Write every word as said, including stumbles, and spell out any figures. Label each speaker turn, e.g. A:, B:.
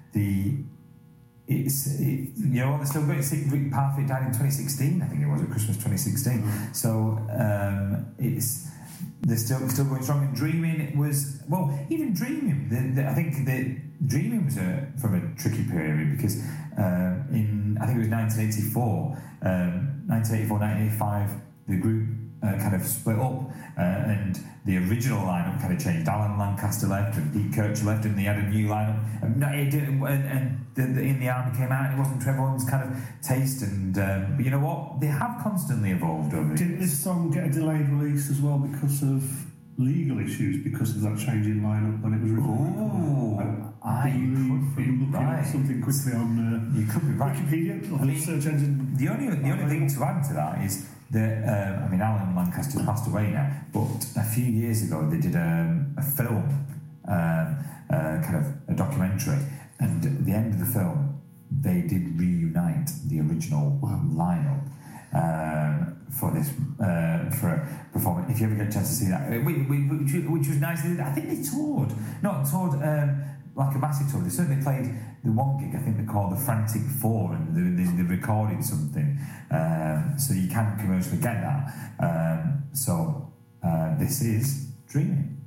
A: the it's it, you know they're still going. Rick Parfitt died in twenty sixteen, I think it was, at Christmas twenty sixteen. Mm. So um, it's they're still still going strong. And Dreaming it was well, even Dreaming. The, the, I think that Dreaming was a, from a tricky period because um, in I think it was nineteen eighty-four, um, nineteen eighty-four, nineteen eighty-five, the group uh, kind of split up, uh, and the original lineup kind of changed. Alan Lancaster left, and Pete Kircher left, and they had a new lineup. And, it didn't, and, and the, the, In the Army came out, and it wasn't to everyone's kind of taste. And um, but you know what? They have constantly evolved over.
B: Didn't this song get a delayed release as well because of legal issues, because of that change in lineup when it was recorded?
A: Oh, I, I could be
B: looking
A: right.
B: At something quickly on uh,
A: you could be right.
B: Wikipedia,
A: I mean,
B: search engine.
A: The only the only thing to add to that is that um, I mean, Alan Lancaster passed away now, but a few years ago they did um, a film, um, uh, kind of a documentary, and at the end of the film they did reunite the original wow. lineup. Um, for this uh, for a performance, if you ever get a chance to see that, which, which, which was nice. I think they toured, not toured um, like a massive tour. They certainly played the one gig. I think they called the Frantic Four, and they, they, they recorded something, um, so you can commercially get that. Um, so uh, this is Dreaming.